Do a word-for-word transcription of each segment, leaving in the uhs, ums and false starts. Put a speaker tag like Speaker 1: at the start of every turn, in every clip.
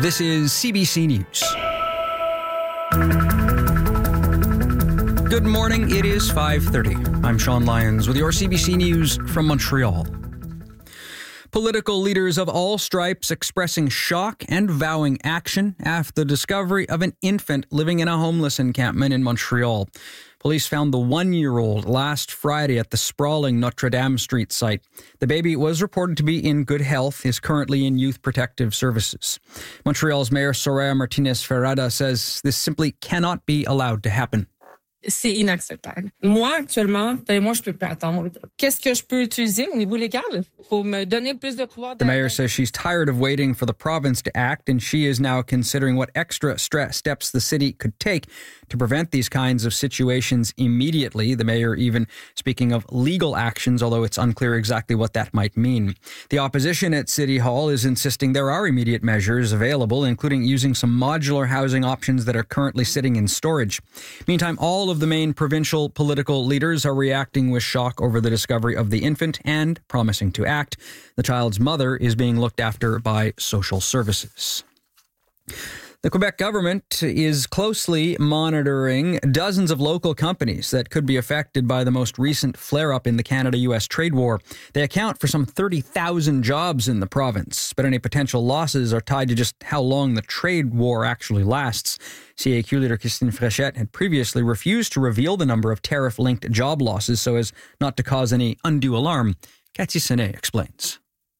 Speaker 1: This is C B C News. Good morning. It is five thirty. I'm Sean Lyons with your C B C News from Montreal. Political leaders of all stripes expressing shock and vowing action after the discovery of an infant living in a homeless encampment in Montreal. Police found the one-year-old last Friday at the sprawling Notre Dame Street site. The baby was reported to be in good health, is currently in Youth Protective Services. Montreal's Mayor Soraya Martinez-Ferrada says this simply cannot be allowed to happen.
Speaker 2: C'est inacceptable. Moi, actuellement, ben moi, je peux pas attendre. Qu'est-ce que je peux utiliser au niveau légal? Faut me donner plus de pouvoir.
Speaker 1: The mayor says she's tired of waiting for the province to act, and she is now considering what extra stress steps the city could take to prevent these kinds of situations immediately. The mayor even speaking of legal actions, although it's unclear exactly what that might mean. The opposition at City Hall is insisting there are immediate measures available, including using some modular housing options that are currently sitting in storage. Meantime, all of the main provincial political leaders are reacting with shock over the discovery of the infant and promising to act. The child's mother is being looked after by social services. The Quebec government is closely monitoring dozens of local companies that could be affected by the most recent flare-up in the Canada-U S trade war. They account for some thirty thousand jobs in the province, but any potential losses are tied to just how long the trade war actually lasts. C A Q leader Christine Fréchette had previously refused to reveal the number of tariff-linked job losses so as not to cause any undue alarm. Cathy Senet explains.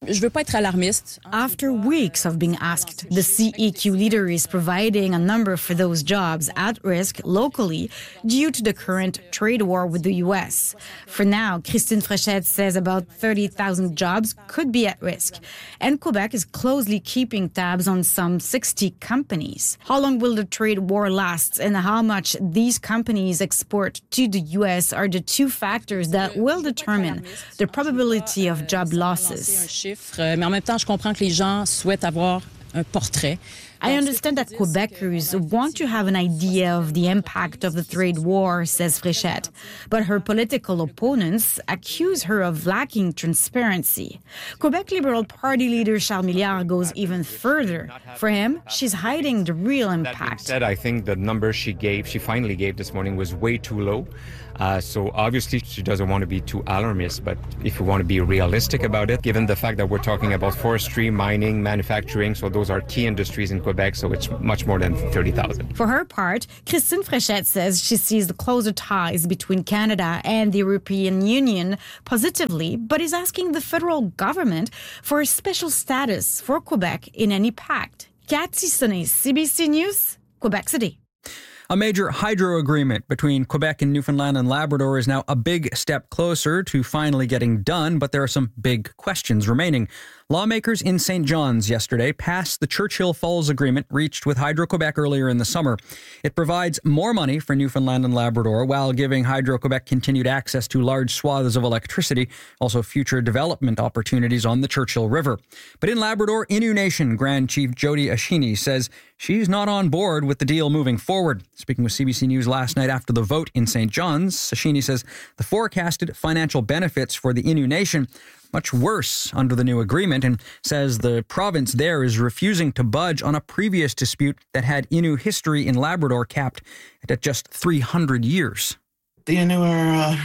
Speaker 3: After weeks of being asked, the C E Q leader is providing a number for those jobs at risk locally due to the current trade war with the U S. For now, Christine Fréchette says about thirty thousand jobs could be at risk, and Quebec is closely keeping tabs on some sixty companies. How long will the trade war last and how much these companies export to the U S are the two factors that will determine the probability of job losses.
Speaker 4: Mais en même temps, je comprends que les gens souhaitent avoir un portrait.
Speaker 3: I understand that Quebecers want to have an idea of the impact of the trade war, says Fréchette, but her political opponents accuse her of lacking transparency. Quebec Liberal Party leader Charles Milliard goes even further. For him, she's hiding the real impact.
Speaker 5: That being said, I think the number she gave, she finally gave this morning was way too low. Uh, so obviously she doesn't want to be too alarmist, but if we want to be realistic about it, given the fact that we're talking about forestry, mining, manufacturing, so those are key industries in Quebec, so it's much more than thirty thousand.
Speaker 3: For her part, Christine Fréchette says she sees the closer ties between Canada and the European Union positively, but is asking the federal government for a special status for Quebec in any pact. Cathy Senet, C B C News, Quebec City.
Speaker 1: A major hydro agreement between Quebec and Newfoundland and Labrador is now a big step closer to finally getting done, but there are some big questions remaining. Lawmakers in Saint John's yesterday passed the Churchill Falls Agreement reached with Hydro-Quebec earlier in the summer. It provides more money for Newfoundland and Labrador while giving Hydro-Quebec continued access to large swaths of electricity, also future development opportunities on the Churchill River. But in Labrador, Innu Nation Grand Chief Jody Ashini says she's not on board with the deal moving forward. Speaking with C B C News last night after the vote in Saint John's, Ashini says the forecasted financial benefits for the Innu Nation much worse under the new agreement, and says the province there is refusing to budge on a previous dispute that had Innu history in Labrador capped at just three hundred years.
Speaker 6: The Innu are uh,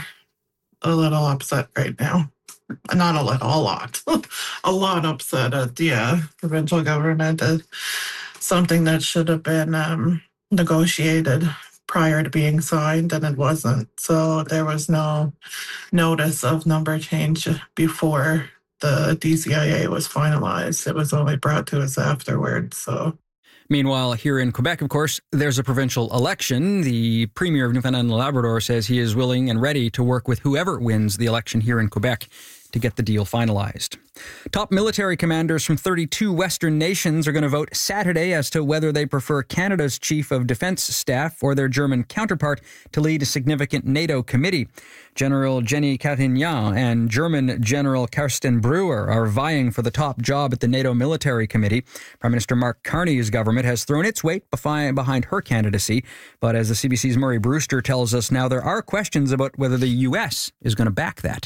Speaker 6: a little upset right now. Not a little, a lot. a lot upset at the uh, provincial government. Uh, something that should have been um, negotiated prior to being signed, and it wasn't. So there was no notice of number change before the D C I A was finalized. It was only brought to us afterwards. So.
Speaker 1: Meanwhile, here in Quebec, of course, there's a provincial election. The Premier of Newfoundland and Labrador says he is willing and ready to work with whoever wins the election here in Quebec to get the deal finalized. Top military commanders from thirty-two Western nations are going to vote Saturday as to whether they prefer Canada's Chief of Defence Staff or their German counterpart to lead a significant NATO committee. General Jenny Carignan and German General Carsten Breuer are vying for the top job at the NATO Military Committee. Prime Minister Mark Carney's government has thrown its weight behind her candidacy, but as the C B C's Murray Brewster tells us now, there are questions about whether the U S is going to back that.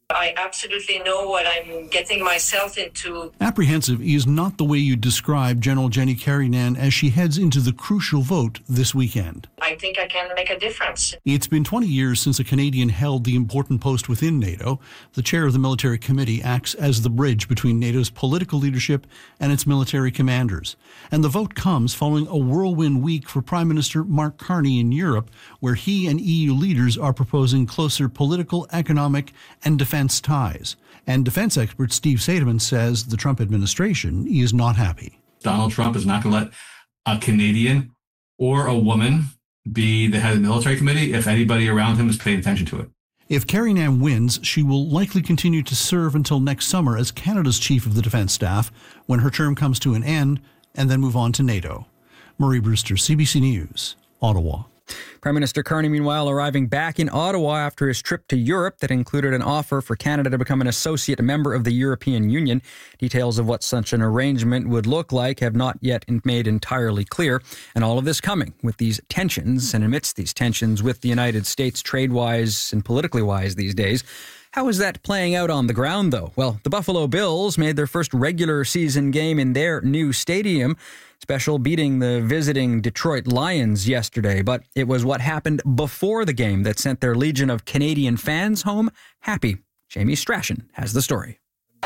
Speaker 7: I absolutely know what I'm getting myself into.
Speaker 8: Apprehensive is not the way you describe General Jenny Karinan as she heads into the crucial vote this weekend.
Speaker 7: I think I can make a difference.
Speaker 8: It's been twenty years since a Canadian held the important post within NATO. The chair of the military committee acts as the bridge between NATO's political leadership and its military commanders. And the vote comes following a whirlwind week for Prime Minister Mark Carney in Europe, where he and E U leaders are proposing closer political, economic, and defense ties. And defense expert Steve Seidemann says the Trump administration is not happy.
Speaker 9: Donald Trump is not going to let a Canadian or a woman be the head of the military committee if anybody around him is paying attention to it.
Speaker 8: If Karinan wins, she will likely continue to serve until next summer as Canada's chief of the defense staff when her term comes to an end, and then move on to NATO. Murray Brewster, C B C News, Ottawa.
Speaker 1: Prime Minister Carney, meanwhile, arriving back in Ottawa after his trip to Europe that included an offer for Canada to become an associate member of the European Union. Details of what such an arrangement would look like have not yet made entirely clear. And all of this coming with these tensions and amidst these tensions with the United States trade-wise and politically wise these days. How is that playing out on the ground, though? Well, the Buffalo Bills made their first regular season game in their new stadium, special beating the visiting Detroit Lions yesterday. But it was what happened before the game that sent their legion of Canadian fans home happy. Jamie Strachan has the story.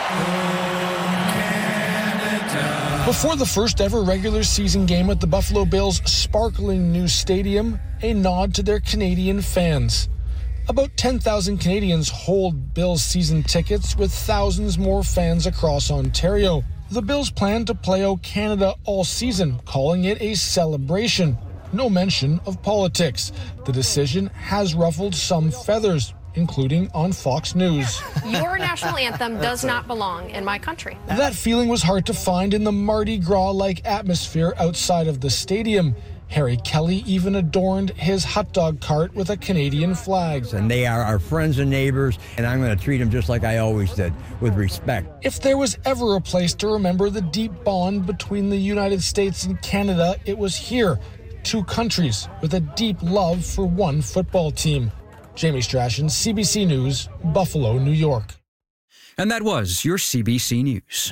Speaker 10: Before the first ever regular season game at the Buffalo Bills' sparkling new stadium, a nod to their Canadian fans. About ten thousand Canadians hold Bills season tickets, with thousands more fans across Ontario. The Bills plan to play out Canada all season, calling it a celebration. No mention of politics. The decision has ruffled some feathers, including on Fox News.
Speaker 11: Your national anthem does not belong in my country.
Speaker 10: That feeling was hard to find in the Mardi Gras-like atmosphere outside of the stadium. Harry Kelly even adorned his hot dog cart with a Canadian flag.
Speaker 12: And they are our friends and neighbors, and I'm going to treat them just like I always did, with respect.
Speaker 10: If there was ever a place to remember the deep bond between the United States and Canada, it was here. Two countries with a deep love for one football team. Jamie Strachan, C B C News, Buffalo, New York.
Speaker 1: And that was your C B C News.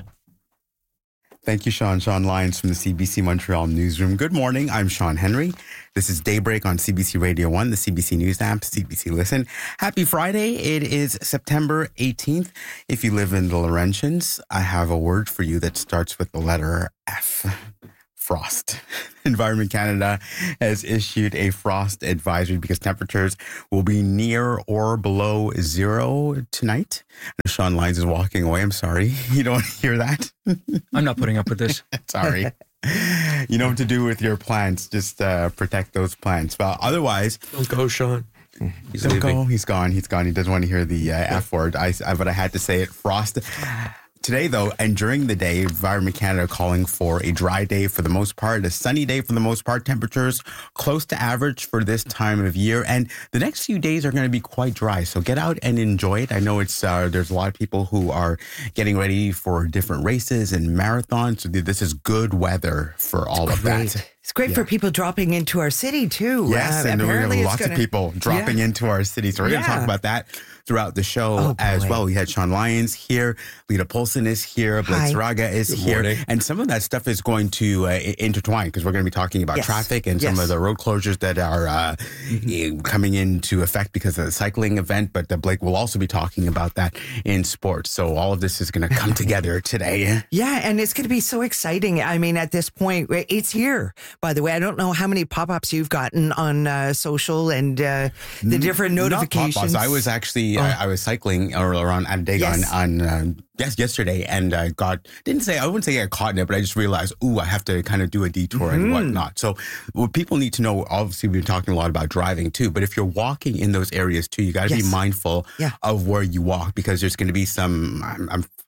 Speaker 13: Thank you, Sean. Sean Lyons from the C B C Montreal newsroom. Good morning. I'm Sean Henry. This is Daybreak on C B C Radio one, the C B C News app, C B C Listen. Happy Friday. It is September eighteenth. If you live in the Laurentians, I have a word for you that starts with the letter F. Frost. Environment Canada has issued a frost advisory because temperatures will be near or below zero tonight. Sean Lyons is walking away. I'm sorry. You don't hear that?
Speaker 1: I'm not putting up with this.
Speaker 13: Sorry. You know what to do with your plants. Just uh, protect those plants. Well, otherwise...
Speaker 14: Don't go, Sean. He's
Speaker 13: don't
Speaker 14: leaving.
Speaker 13: go. He's gone. He's gone. He doesn't want to hear the uh, F word. I, I, but I had to say it. Frost. Today, though, and during the day, Environment Canada calling for a dry day for the most part, a sunny day for the most part, temperatures close to average for this time of year. And the next few days are going to be quite dry. So get out and enjoy it. I know it's uh, there's a lot of people who are getting ready for different races and marathons. So this is good weather for all of
Speaker 15: Great.
Speaker 13: that.
Speaker 15: It's great
Speaker 13: Yeah.
Speaker 15: for people dropping into our city, too.
Speaker 13: Yes,
Speaker 15: Uh,
Speaker 13: and we have
Speaker 15: apparently it's
Speaker 13: lots
Speaker 15: gonna-
Speaker 13: of people dropping
Speaker 15: Yeah.
Speaker 13: into our city. So we're going to
Speaker 15: Yeah.
Speaker 13: talk about that throughout the show
Speaker 15: Oh,
Speaker 13: as
Speaker 15: boy.
Speaker 13: well. We had Sean Lyons here, Lita Polson is here, Blake
Speaker 15: Hi.
Speaker 13: Saraga is
Speaker 14: Good
Speaker 13: here.
Speaker 14: morning.
Speaker 13: And some of that stuff is going to uh, i- intertwine because we're going to be talking about
Speaker 15: Yes.
Speaker 13: traffic and some
Speaker 15: Yes.
Speaker 13: of the road closures that are uh,
Speaker 15: Mm-hmm.
Speaker 13: coming into effect because of the cycling event. But uh, Blake will also be talking about that in sports. So all of this is going to come together today.
Speaker 15: Yeah, and it's going to be so exciting. I mean, at this point, it's here, by the way. I don't know how many pop-ups you've gotten on uh, social and uh, the different
Speaker 13: Not
Speaker 15: notifications.
Speaker 13: pop-ups. I was actually,
Speaker 15: Oh.
Speaker 13: I, I was cycling around Anadega
Speaker 15: Yes.
Speaker 13: on, on um, yes, yesterday, and I got, didn't say, I wouldn't say I got caught in it, but I just realized, ooh, I have to kind of do a detour
Speaker 15: Mm-hmm.
Speaker 13: and whatnot. So what people need to know, obviously we've been talking a lot about driving too, but if you're walking in those areas too, you got to
Speaker 15: Yes.
Speaker 13: be mindful
Speaker 15: Yeah.
Speaker 13: of where you walk because there's going to be some, I'm, I'm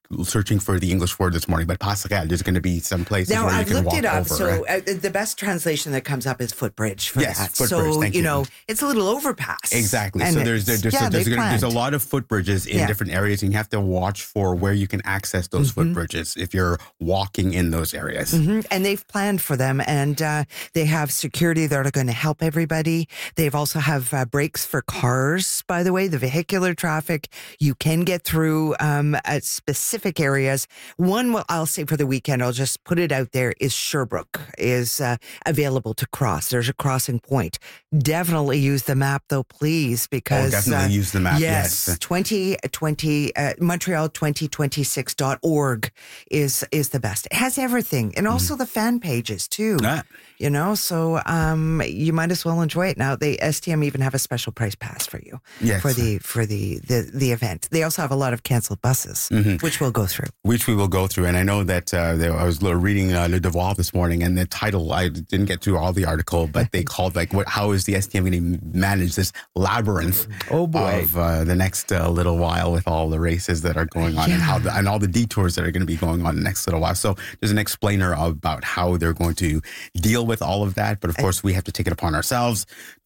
Speaker 13: searching for the English word this morning, but passerelle, there's going to be some places
Speaker 15: now,
Speaker 13: where
Speaker 15: I've
Speaker 13: you can
Speaker 15: looked
Speaker 13: walk
Speaker 15: it up.
Speaker 13: over.
Speaker 15: So uh, the best translation that comes up is footbridge for
Speaker 13: yes,
Speaker 15: that.
Speaker 13: footbridge,
Speaker 15: so,
Speaker 13: thank
Speaker 15: you
Speaker 13: you.
Speaker 15: know, it's a little overpass.
Speaker 13: Exactly.
Speaker 15: And
Speaker 13: so there's there, there's,
Speaker 15: yeah,
Speaker 13: so there's,
Speaker 15: they
Speaker 13: gonna, there's a
Speaker 15: planned.
Speaker 13: lot of footbridges in
Speaker 15: Yeah.
Speaker 13: different areas, and you have to watch for where you can access those
Speaker 15: Mm-hmm.
Speaker 13: footbridges if you're walking in those areas.
Speaker 15: Mm-hmm. And they've planned for them, and uh, they have security that are going to help everybody. They've also have uh, breaks for cars, by the way, the vehicular traffic. You can get through um, at specific areas. One, well, I'll say for the weekend, I'll just put it out there, is Sherbrooke is uh, available to cross. There's a crossing point. Definitely use the map, though, please, because...
Speaker 13: Oh, definitely
Speaker 15: uh,
Speaker 13: use the map,
Speaker 15: Yes,
Speaker 13: yes.
Speaker 15: twenty twenty, uh, Montreal twenty twenty-six dot org is is the best. It has everything, and also the fan pages too.
Speaker 13: Ah.
Speaker 15: You know, so um, you might as well enjoy it. Now, the S T M even have a special price pass for you
Speaker 13: Yes.
Speaker 15: for the for the, the the event. They also have a lot of canceled buses,
Speaker 13: Mhm.
Speaker 15: which we'll go through.
Speaker 13: Which we will go through. And I know that uh, there, I was reading uh, Le Devoir this morning, and the title, I didn't get through all the article, but they called, like, what? How is the S T M going to manage this labyrinth
Speaker 15: oh boy.
Speaker 13: of uh, the next uh, little while with all the races that are going on and, how the, and all the detours that are going to be going on the next little while. So there's an explainer about how they're going to deal with all of that. But of course, we have to take it upon ourselves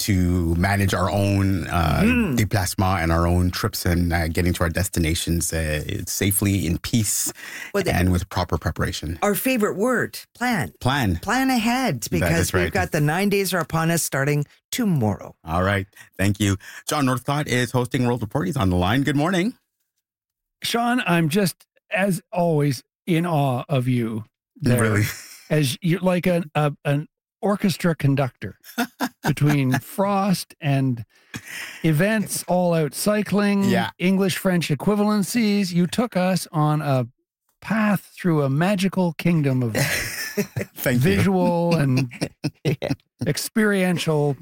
Speaker 13: to manage our own uh,
Speaker 15: Mm.
Speaker 13: déplacement and our own trips and uh, getting to our destinations uh, safely, in peace,
Speaker 15: Well, the-
Speaker 13: and with proper preparation.
Speaker 15: Our favorite word, plan.
Speaker 13: Plan.
Speaker 15: Plan ahead, because
Speaker 13: is right.
Speaker 15: we've got the nine days are upon us starting tomorrow.
Speaker 13: All right. Thank you. John Northcott is hosting World Report. He's on the line. Good morning.
Speaker 16: Sean, I'm just, as always, in awe of you. There,
Speaker 13: Really?
Speaker 16: As you're like an, a, an orchestra conductor between Frost and events, all out cycling,
Speaker 13: Yeah.
Speaker 16: English French equivalencies. You took us on a path through a magical kingdom of
Speaker 13: Thank
Speaker 16: visual and experiential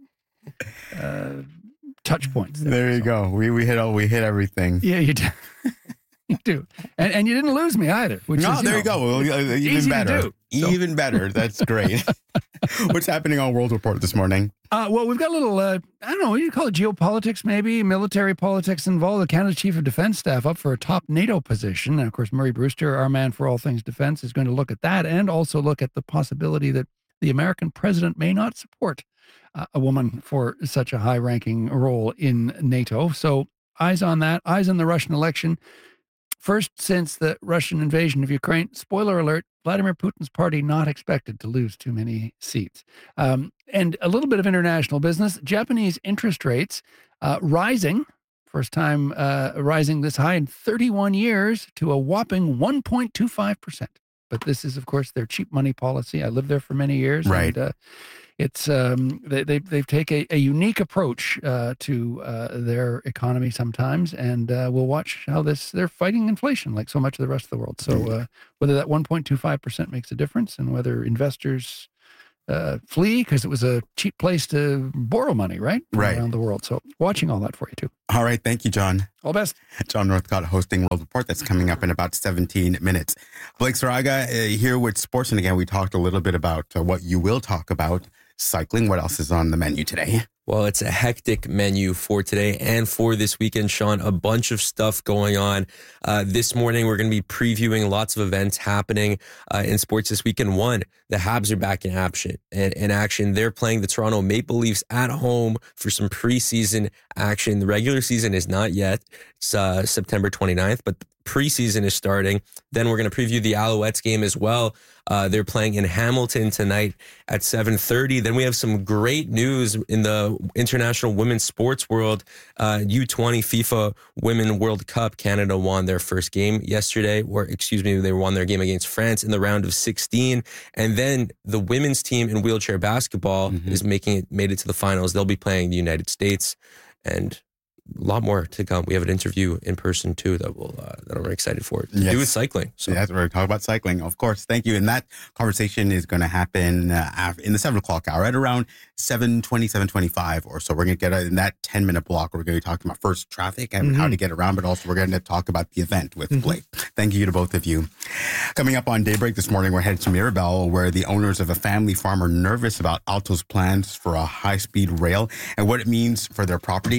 Speaker 16: uh, touch points.
Speaker 13: you. There you go. We we hit all we hit everything.
Speaker 16: Yeah, you do. You do. And, and you didn't lose me either. Which
Speaker 13: No,
Speaker 16: is,
Speaker 13: there
Speaker 16: know,
Speaker 13: you go. Well, uh, even
Speaker 16: easy to
Speaker 13: better.
Speaker 16: do. So-
Speaker 13: Even better. That's great. What's happening on World Report this morning?
Speaker 16: Uh, well, we've got a little, uh, I don't know, what do you call it, geopolitics maybe, military politics involved. The Canada Chief of Defense Staff up for a top NATO position. And of course, Murray Brewster, our man for all things defense, is going to look at that and also look at the possibility that the American president may not support uh, a woman for such a high-ranking role in NATO. So eyes on that, eyes on the Russian election. First since the Russian invasion of Ukraine, spoiler alert, Vladimir Putin's party not expected to lose too many seats. Um, and a little bit of international business, Japanese interest rates uh, rising, first time uh, rising this high in thirty-one years to a whopping one point two five percent. But this is, of course, their cheap money policy. I lived there for many years.
Speaker 13: Right.
Speaker 16: And, uh, it's um, they they they take a, a unique approach uh, to uh, their economy sometimes, and uh, we'll watch how this they're fighting inflation like so much of the rest of the world. So uh, whether that one point two five percent makes a difference, and whether investors uh, flee because it was a cheap place to borrow money, right, from
Speaker 13: Right.
Speaker 16: around the world. So watching all that for you too.
Speaker 13: All right. Thank you, John.
Speaker 16: All the best.
Speaker 13: John Northcott hosting World Report. That's coming up in about seventeen minutes. Blake Saraga uh, here with sports. And again, we talked a little bit about uh, what you will talk about, cycling. What else is on the menu today?
Speaker 14: Well, it's a hectic menu for today and for this weekend, Sean. A bunch of stuff going on. Uh, this morning, we're going to be previewing lots of events happening uh, in sports this weekend. One, the Habs are back in action. In, in action, they're playing the Toronto Maple Leafs at home for some preseason action. The regular season is not yet. It's uh, September twenty-ninth, but the preseason is starting. Then we're going to preview the Alouettes game as well. Uh, they're playing in Hamilton tonight at seven thirty. Then we have some great news in the international women's sports world. Uh, U twenty FIFA Women World Cup. Canada won their first game yesterday, or excuse me, they won their game against France in the round of sixteen. And then the women's team in wheelchair basketball mm-hmm. is making it, made it to the finals. They'll be playing the United States, and a lot more to come. We have an interview in person too that will uh, that I'm excited for. To
Speaker 13: Yes.
Speaker 14: do with cycling. So
Speaker 13: Yeah, we're talking about cycling, of course. Thank you. And that conversation is going to happen uh, af- in the seven o'clock hour at around seven twenty, seven twenty-five or so. We're going to get uh, in that ten minute block. We're going to be talking about first traffic and
Speaker 15: Mm-hmm.
Speaker 13: how to get around, but also we're going to talk about the event with Blake. Thank you to both of you. Coming up on Daybreak this morning, we're headed to Mirabel, where the owners of a family farm are nervous about Alto's plans for a high speed rail and what it means for their property.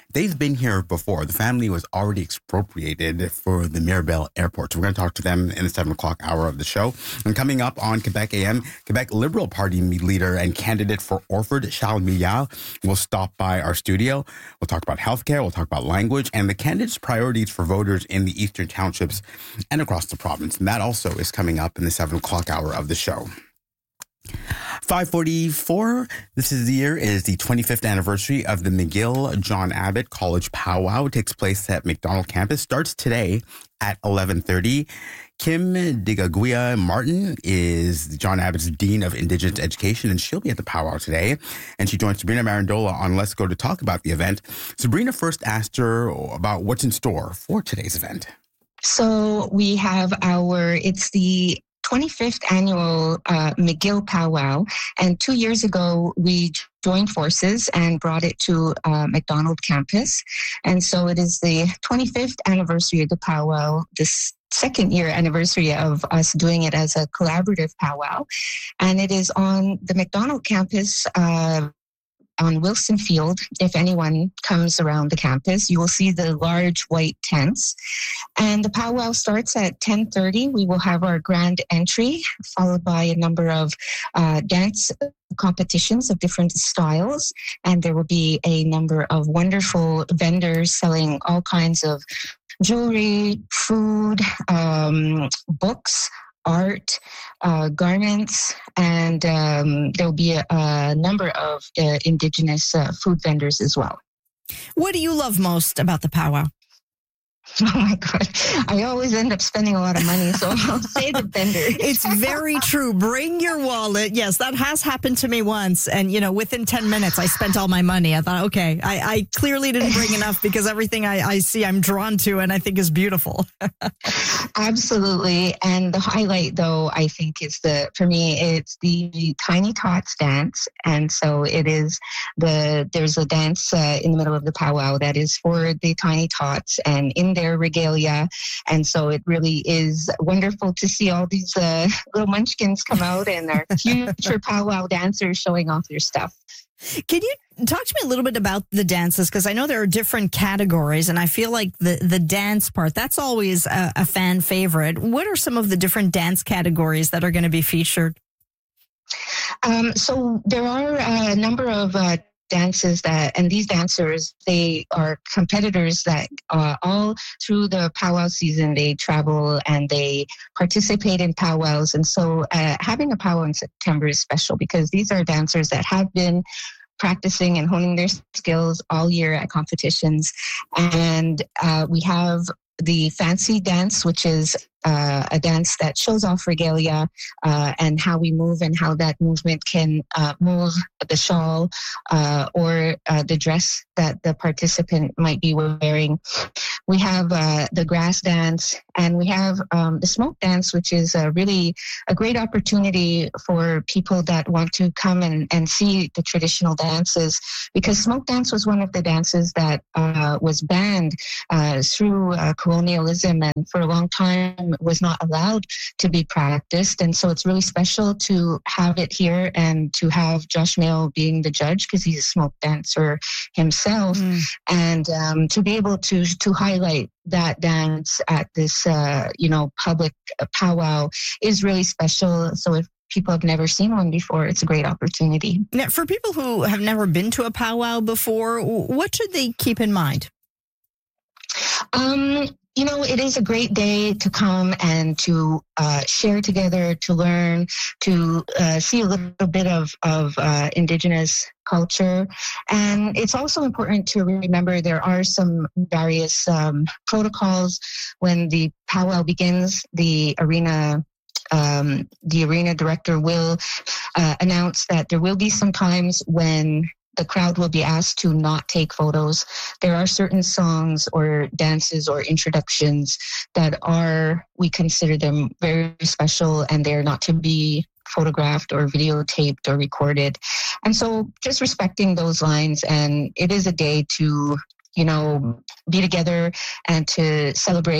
Speaker 13: they've been here before. The family was already expropriated for the Mirabel Airport. So we're going to talk to them in the seven o'clock hour of the show. And coming up on Quebec A M, Quebec Liberal Party leader and candidate for Orford, Charles Milliard, will stop by our studio. We'll talk about healthcare, we'll talk about language, and the candidate's priorities for voters in the eastern townships and across the province. And that also is coming up in the seven o'clock hour of the show. five forty-four, this is the year, is the twenty-fifth anniversary of the McGill John Abbott College Powwow. It takes place at McDonald campus, starts today at eleven thirty. Kim Digaguia Martin is John Abbott's Dean of Indigenous Education, and she'll be at the powwow today. And she joins Sabrina Marandola on Let's Go to talk about the event. Sabrina first asked her about what's in store for today's event.
Speaker 17: So we have our, it's the twenty-fifth annual uh, McGill Powwow. And two years ago, we joined forces and brought it to uh, McDonald campus. And so it is the twenty-fifth anniversary of the powwow, this second year anniversary of us doing it as a collaborative powwow. And it is on the McDonald campus, uh, on Wilson Field. If anyone comes around the campus, you will see the large white tents. And the powwow starts at ten thirty. We will have our grand entry, followed by a number of uh, dance competitions of different styles. And there will be a number of wonderful vendors selling all kinds of jewelry, food, um, books, art, uh, garments, and um, there'll be a, a number of uh, Indigenous uh, food vendors as well.
Speaker 18: What do you love most about the powwow?
Speaker 17: Oh my God. I always end up spending a lot of money, so I'll say the vendor.
Speaker 18: It's very true. Bring your wallet. Yes, that has happened to me once. And, you know, within ten minutes, I spent all my money. I thought, okay, I, I clearly didn't bring enough because everything I, I see I'm drawn to and I think is beautiful.
Speaker 17: Absolutely. And the highlight, though, I think is the, for me, it's the Tiny Tots dance. And so it is the, there's a dance uh, in the middle of the powwow that is for the Tiny Tots and in their regalia. And so it really is wonderful to see all these uh, little munchkins come out and our future powwow dancers showing off their stuff.
Speaker 18: Can you talk to me a little bit about the dances? Because I know there are different categories, and I feel like the, the dance part, that's always a, a fan favorite. What are some of the different dance categories that are going to be featured?
Speaker 17: Um, so there are a number of uh, dances that, and these dancers, they are competitors that uh, all through the powwow season, they travel and they participate in powwows. And so uh, having a powwow in September is special because these are dancers that have been practicing and honing their skills all year at competitions. And uh, we have the fancy dance, which is uh, a dance that shows off regalia uh, and how we move and how that movement can uh, move the shawl uh, or uh, the dress that the participant might be wearing. We have uh, the grass dance, and we have um, the smoke dance, which is a really a great opportunity for people that want to come and, and see the traditional dances, because smoke dance was one of the dances that uh, was banned uh, through uh, colonialism, and for a long time was not allowed to be practiced. And so it's really special to have it here and to have Josh Mail being the judge, because he's a smoke dancer himself, mm. and um, to be able to to highlight that dance at this uh, you know public powwow is really special. So if people have never seen one before, it's a great opportunity.
Speaker 18: Now, for people who have never been to a powwow before, what should they keep in mind?
Speaker 17: Um, you know, it is a great day to come and to uh, share together, to learn, to uh, see a little bit of, of uh, Indigenous culture. And it's also important to remember there are some various um, protocols when the powwow begins. The arena Um, the arena director will uh, announce that there will be some times when the crowd will be asked to not take photos. There are certain songs or dances or introductions that are, we consider them very special, and they're not to be photographed or videotaped or recorded. And so just respecting those lines, and it is a day to, you know, be together and to celebrate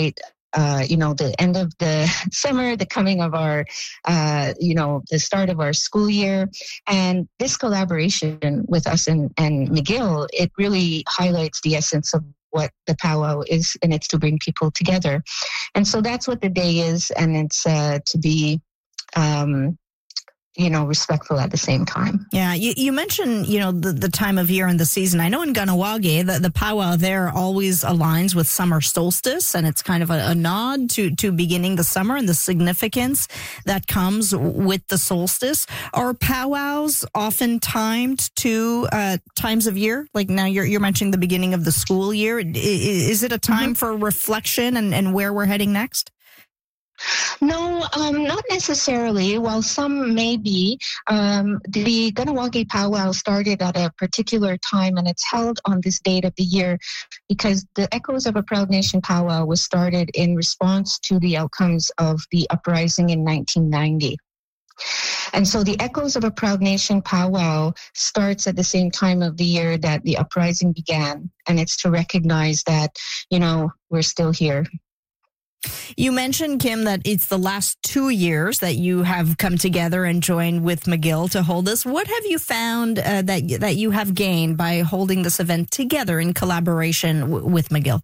Speaker 17: uh, you know, the end of the summer, the coming of our, uh, you know, the start of our school year. And this collaboration with us and, and McGill, it really highlights the essence of what the powwow is, and it's to bring people together. And so that's what the day is, and it's uh, to be, um, you know, respectful at the same time.
Speaker 18: Yeah, you, you mentioned, you know, the, the time of year and the season. I know in Kahnawake, the, the powwow there always aligns with summer solstice, and it's kind of a, a nod to, to beginning the summer and the significance that comes with the solstice. Are powwows often timed to uh, times of year? Like now you're, you're mentioning the beginning of the school year. Is it a time mm-hmm. for reflection and, and where we're heading next?
Speaker 17: No, um, not necessarily. While some may be, um, the Kahnawake powwow started at a particular time, and it's held on this date of the year because the Echoes of a Proud Nation powwow was started in response to the outcomes of the uprising in nineteen ninety. And so the Echoes of a Proud Nation powwow starts at the same time of the year that the uprising began, and it's to recognize that, you know, we're still here.
Speaker 18: You mentioned, Kim, that it's the last two years that you have come together and joined with McGill to hold this. What have you found uh, that that you have gained by holding this event together in collaboration w- with McGill?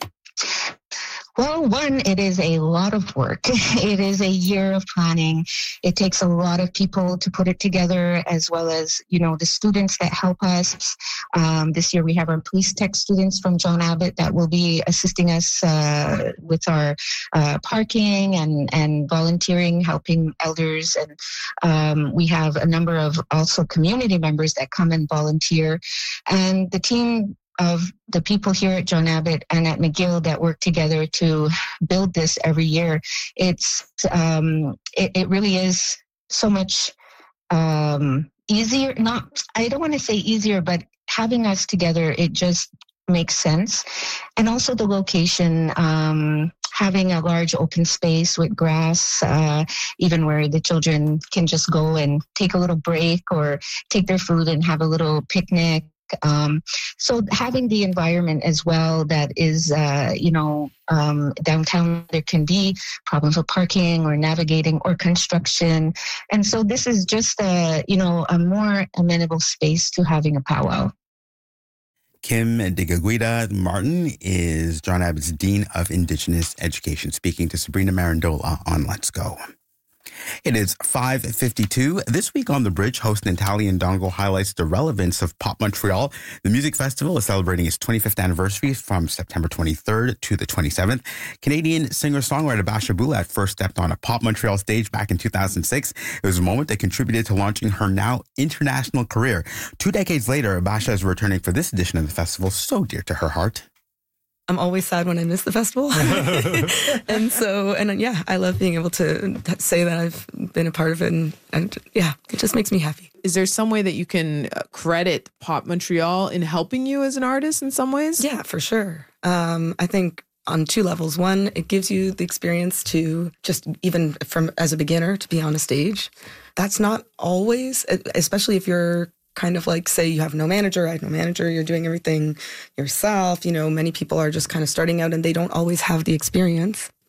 Speaker 17: Well, one, it is a lot of work. It is a year of planning. It takes a lot of people to put it together, as well as, you know, the students that help us. Um, this year we have our police tech students from John Abbott that will be assisting us uh, with our uh, parking and, and volunteering, helping elders. And um, we have a number of also community members that come and volunteer. And the team of the people here at John Abbott and at McGill that work together to build this every year. It's um, it, it really is so much um, easier. Not, I don't want to say easier, but having us together, it just makes sense. And also the location, um, having a large open space with grass, uh, even where the children can just go and take a little break or take their food and have a little picnic. Um, so having the environment as well that is, uh, you know, um, downtown, there can be problems with parking or navigating or construction. And so this is just a, you know, a more amenable space to having a powwow.
Speaker 13: Kim Digaguida Martin is John Abbott's Dean of Indigenous Education, speaking to Sabrina Marandola on Let's Go. It is five fifty-two. This week on The Bridge, host Natalie Ndongo highlights the relevance of Pop Montreal. The music festival is celebrating its twenty-fifth anniversary from September twenty-third to the twenty-seventh. Canadian singer-songwriter Basha Boulat first stepped on a Pop Montreal stage back in two thousand six. It was a moment that contributed to launching her now international career. Two decades later, Basha is returning for this edition of the festival, so dear to her heart.
Speaker 19: I'm always sad when I miss the festival. and so, and yeah, I love being able to say that I've been a part of it. And, and yeah, it just makes me happy.
Speaker 20: Is there some way that you can credit Pop Montreal in helping you as an artist in some ways?
Speaker 19: Yeah, for sure. Um, I think on two levels. One, it gives you the experience to just even from as a beginner to be on a stage. That's not always, especially if you're kind of like, say you have no manager, I have no manager, you're doing everything yourself. You know, many people are just kind of starting out and they don't always have the experience.